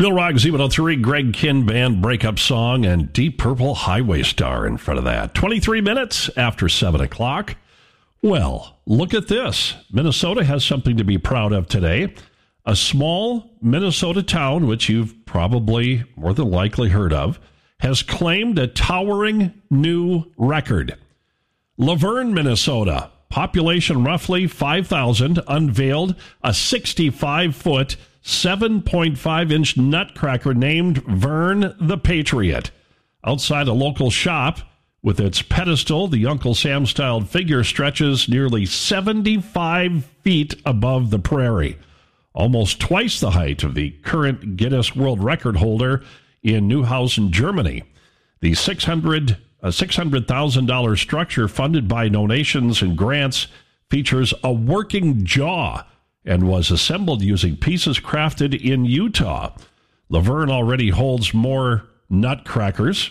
Real Rock Z103, Greg Kihn Band breakup song, and Deep Purple Highway Star in front of that. 23 minutes after 7 o'clock. Well, look at this. Minnesota has something to be proud of today. A small Minnesota town, which you've probably more than likely heard of, has claimed a towering new record. Laverne, Minnesota, population roughly 5,000, unveiled a 65-foot, 7.5-inch nutcracker named Vern the Patriot. Outside a local shop, with its pedestal, the Uncle Sam-styled figure stretches nearly 75 feet above the prairie, almost twice the height of the current Guinness World Record holder in Neuhausen, Germany. The $600,000 structure, funded by donations and grants, features a working jaw and was assembled using pieces crafted in Utah. Laverne already holds more nutcrackers,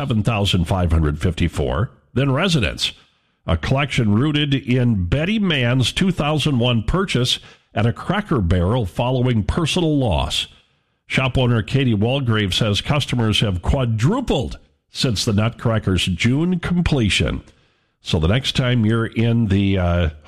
7,554, than residents, a collection rooted in Betty Mann's 2001 purchase at a Cracker Barrel following personal loss. Shop owner Katie Walgrave says customers have quadrupled since the Nutcracker's June completion. So the next time you're in the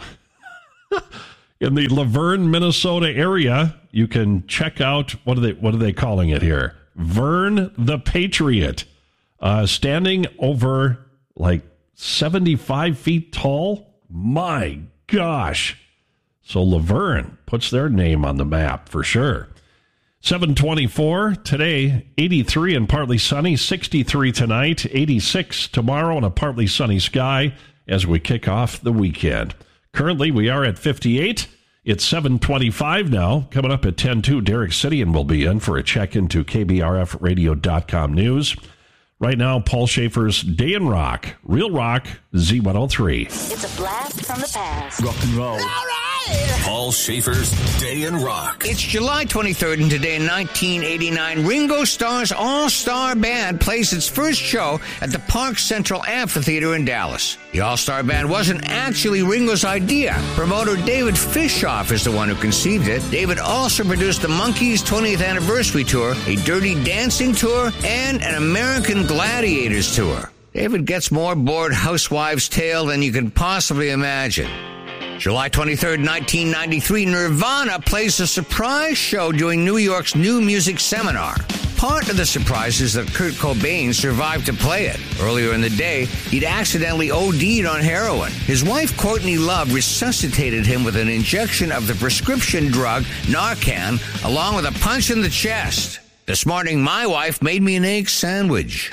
in the Laverne, Minnesota area, you can check out, what are they calling it here? Vern the Patriot, standing over like 75 feet tall. My gosh. So Laverne puts their name on the map for sure. 724 today, 83 and partly sunny, 63 tonight, 86 tomorrow, and a partly sunny sky as we kick off the weekend. Currently, we are at 58. It's 7:25 now. Coming up at 10:02, Derek Sidian will be in for a check into KBRFradio.com news. Right now, Paul Schaefer's Day in Rock, Real Rock Z103. It's a blast from the past. Rock and roll. All right. Paul Schaefer's Day in Rock. It's July 23rd, and today in 1989, Ringo Starr's All-Star Band plays its first show at the Park Central Amphitheater in Dallas. The All-Star Band wasn't actually Ringo's idea. Promoter David Fishoff is the one who conceived it. David also produced the Monkees' 20th Anniversary Tour, a Dirty Dancing Tour, and an American Gladiators Tour. David gets more bored housewives' tale than you can possibly imagine. July 23rd, 1993, Nirvana plays a surprise show during New York's New Music Seminar. Part of the surprise is that Kurt Cobain survived to play it. Earlier in the day, he'd accidentally OD'd on heroin. His wife, Courtney Love, resuscitated him with an injection of the prescription drug Narcan, along with a punch in the chest. This morning, my wife made me an egg sandwich.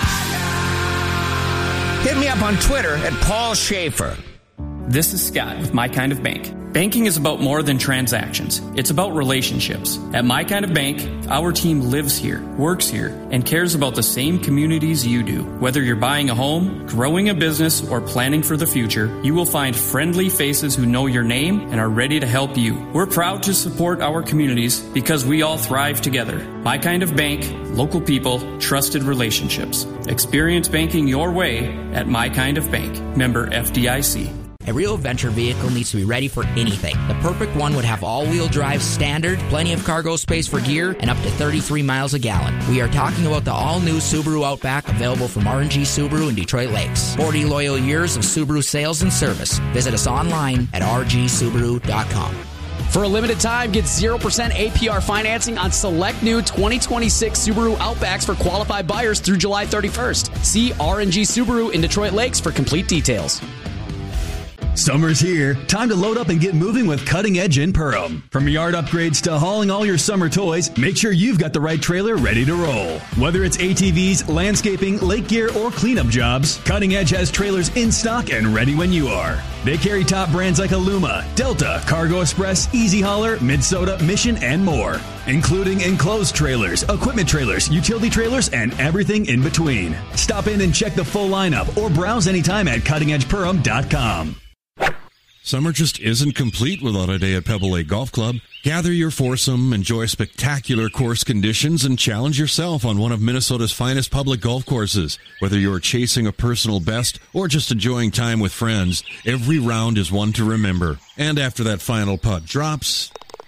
Hit me up on Twitter at Paul Schaefer. This is Scott with My Kind of Bank. Banking is about more than transactions. It's about relationships. At My Kind of Bank, our team lives here, works here, and cares about the same communities you do. Whether you're buying a home, growing a business, or planning for the future, you will find friendly faces who know your name and are ready to help you. We're proud to support our communities because we all thrive together. My Kind of Bank, local people, trusted relationships. Experience banking your way at My Kind of Bank. Member FDIC. A real venture vehicle needs to be ready for anything. The perfect one would have all-wheel drive standard, plenty of cargo space for gear, and up to 33 miles a gallon. We are talking about the all-new Subaru Outback, available from R&G Subaru in Detroit Lakes. 40 loyal years of Subaru sales and service. Visit us online at rgsubaru.com. For a limited time, get 0% APR financing on select new 2026 Subaru Outbacks for qualified buyers through July 31st. See R&G Subaru in Detroit Lakes for complete details. Summer's here. Time to load up and get moving with Cutting Edge in Perham. From yard upgrades to hauling all your summer toys, make sure you've got the right trailer ready to roll. Whether it's ATVs, landscaping, lake gear, or cleanup jobs, Cutting Edge has trailers in stock and ready when you are. They carry top brands like Aluma, Delta, Cargo Express, Easy Hauler, Minnesota, Mission, and more, including enclosed trailers, equipment trailers, utility trailers, and everything in between. Stop in and check the full lineup or browse anytime at CuttingEdgePerham.com. Summer just isn't complete without a day at Pebble Lake Golf Club. Gather your foursome, enjoy spectacular course conditions, and challenge yourself on one of Minnesota's finest public golf courses. Whether you're chasing a personal best or just enjoying time with friends, every round is one to remember. And after that final putt drops,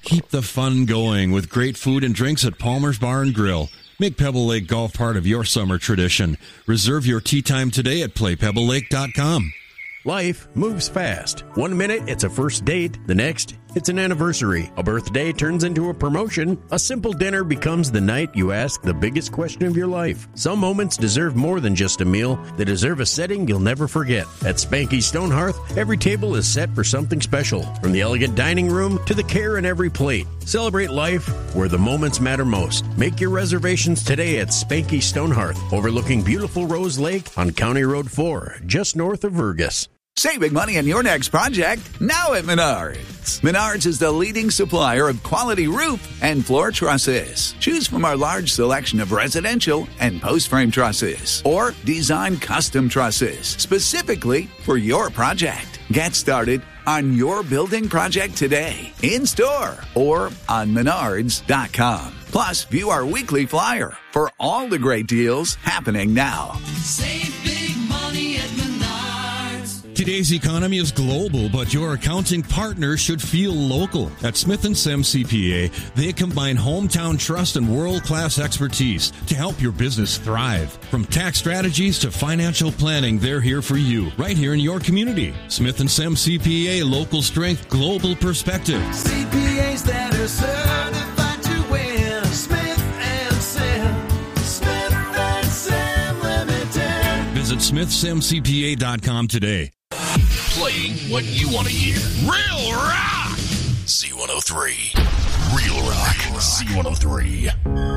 Keep the fun going with great food and drinks at Palmer's Bar and Grill. Make Pebble Lake Golf part of your summer tradition. Reserve your tee time today at playpebblelake.com. Life moves fast. 1 minute, it's a first date. The next, it's an anniversary. A birthday turns into a promotion. A simple dinner becomes the night you ask the biggest question of your life. Some moments deserve more than just a meal. They deserve a setting you'll never forget. At Spanky Stone Hearth, every table is set for something special. From the elegant dining room to the care in every plate. Celebrate life where the moments matter most. Make your reservations today at Spanky Stone Hearth, overlooking beautiful Rose Lake on County Road 4, just north of Vergas. Saving money on your next project now at Menards. Menards is the leading supplier of quality roof and floor trusses. Choose from our large selection of residential and post-frame trusses or design custom trusses specifically for your project. Get started on your building project today, in-store or on Menards.com. Plus, view our weekly flyer for all the great deals happening now. Save big money at Menards. Today's economy is global, but your accounting partner should feel local. At Smith & Sem CPA, they combine hometown trust and world-class expertise to help your business thrive. From tax strategies to financial planning, they're here for you, right here in your community. Smith & Sem CPA, local strength, global perspective. CPAs that are certified to win. Smith & Sem. Smith & Sem Limited. Visit SmithSemCPA.com today. Playing what you want to hear. Real rock! Z103. Real rock. Z103.